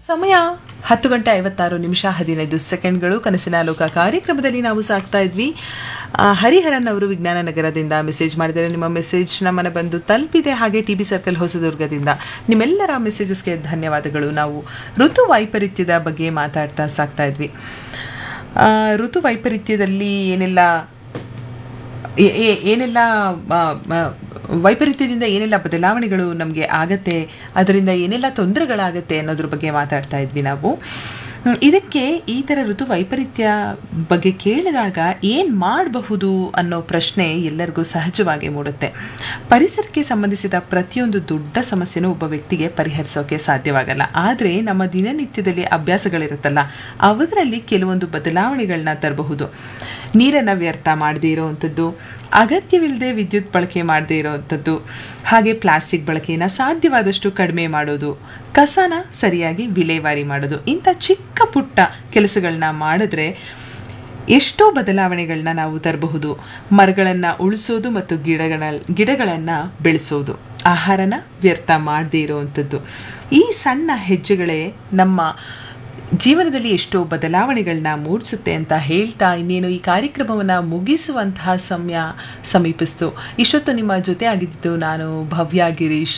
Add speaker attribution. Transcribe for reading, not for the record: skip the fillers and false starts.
Speaker 1: ಸಮಯ 10:56 ಕನಸಿನ ಲೋಕ ಕಾರ್ಯಕ್ರಮದಲ್ಲಿ ನಾವು ಸಾಕ್ತಾ ಇದ್ವಿ. ಹರಿಹರನ್ ಅವರು ವಿಜ್ಞಾನ ನಗರದಿಂದ ಮೆಸೇಜ್ ಮಾಡಿದ್ದಾರೆ. ನಿಮ್ಮ ಮೆಸೇಜ್ ನಮ್ಮನ್ನು ಬಂದು ತಲುಪಿದೆ. ಹಾಗೆ ಟಿ ಬಿ ಸರ್ಕಲ್ ಹೊಸದುರ್ಗದಿಂದ ನಿಮ್ಮೆಲ್ಲರ ಮೆಸೇಜಸ್ಗೆ ಧನ್ಯವಾದಗಳು. ನಾವು ಋತು ವೈಪರೀತ್ಯದ ಬಗ್ಗೆ ಮಾತಾಡ್ತಾ ಸಾಕ್ತಾ ಇದ್ವಿ. ಋತು ವೈಪರೀತ್ಯದಲ್ಲಿ ಏನೆಲ್ಲ ವೈಪರೀತ್ಯದಿಂದ ಏನೆಲ್ಲ ಬದಲಾವಣೆಗಳು ನಮಗೆ ಆಗತ್ತೆ, ಅದರಿಂದ ಏನೆಲ್ಲ ತೊಂದರೆಗಳಾಗತ್ತೆ ಅನ್ನೋದ್ರ ಬಗ್ಗೆ ಮಾತಾಡ್ತಾ ಇದ್ವಿ ನಾವು. ಇದಕ್ಕೆ ಈ ಥರ ಋತು ವೈಪರೀತ್ಯ ಬಗ್ಗೆ ಕೇಳಿದಾಗ ಏನು ಮಾಡಬಹುದು ಅನ್ನೋ ಪ್ರಶ್ನೆ ಎಲ್ಲರಿಗೂ ಸಹಜವಾಗಿ ಮೂಡುತ್ತೆ. ಪರಿಸರಕ್ಕೆ ಸಂಬಂಧಿಸಿದ ಪ್ರತಿಯೊಂದು ದೊಡ್ಡ ಸಮಸ್ಯೆನೂ ಒಬ್ಬ ವ್ಯಕ್ತಿಗೆ ಪರಿಹರಿಸೋಕೆ ಸಾಧ್ಯವಾಗಲ್ಲ. ಆದರೆ ನಮ್ಮ ದಿನನಿತ್ಯದಲ್ಲಿ ಅಭ್ಯಾಸಗಳಿರುತ್ತಲ್ಲ, ಅದರಲ್ಲಿ ಕೆಲವೊಂದು ಬದಲಾವಣೆಗಳನ್ನ ತರಬಹುದು. ನೀರನ್ನು ವ್ಯರ್ಥ ಮಾಡದೇ ಇರೋವಂಥದ್ದು, ಅಗತ್ಯವಿಲ್ಲದೆ ವಿದ್ಯುತ್ ಬಳಕೆ ಮಾಡದೇ ಇರೋವಂಥದ್ದು, ಹಾಗೆ ಪ್ಲಾಸ್ಟಿಕ್ ಬಳಕೆಯನ್ನು ಸಾಧ್ಯವಾದಷ್ಟು ಕಡಿಮೆ ಮಾಡೋದು, ಕಸನ ಸರಿಯಾಗಿ ವಿಲೇವಾರಿ ಮಾಡೋದು, ಇಂಥ ಚಿಕ್ಕ ಪುಟ್ಟ ಕೆಲಸಗಳನ್ನ ಮಾಡಿದ್ರೆ ಎಷ್ಟೋ ಬದಲಾವಣೆಗಳನ್ನ ನಾವು ತರಬಹುದು. ಮರಗಳನ್ನು ಉಳಿಸೋದು ಮತ್ತು ಗಿಡಗಳನ್ನು ಬೆಳೆಸೋದು, ಆಹಾರನ ವ್ಯರ್ಥ ಮಾಡದೇ ಇರೋವಂಥದ್ದು, ಈ ಸಣ್ಣ ಹೆಜ್ಜೆಗಳೇ ನಮ್ಮ ಜೀವನದಲ್ಲಿ ಎಷ್ಟೋ ಬದಲಾವಣೆಗಳನ್ನ ಮೂಡಿಸುತ್ತೆ ಅಂತ ಹೇಳ್ತಾ ಇನ್ನೇನು ಈ ಕಾರ್ಯಕ್ರಮವನ್ನು ಮುಗಿಸುವಂತಹ ಸಮಯ ಸಮೀಪಿಸ್ತು. ಇಷ್ಟೊತ್ತು ನಿಮ್ಮ ಜೊತೆ ಆಗಿದ್ದು ನಾನು ಭವ್ಯ ಗಿರೀಶ್.